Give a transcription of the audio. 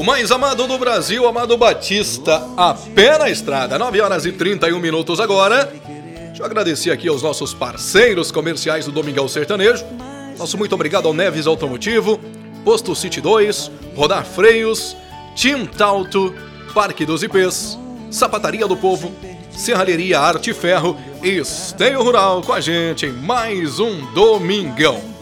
O mais amado do Brasil, Amado Batista, a pé na estrada. 9h31 agora. Deixa eu agradecer aqui aos nossos parceiros comerciais do Domingão Sertanejo. Nosso muito obrigado ao Neves Automotivo, Posto City 2, Rodar Freios, Tintalto, Parque dos IPs, Sapataria do Povo, Serralheria Arte e Ferro e Esteio Rural com a gente em mais um Domingão.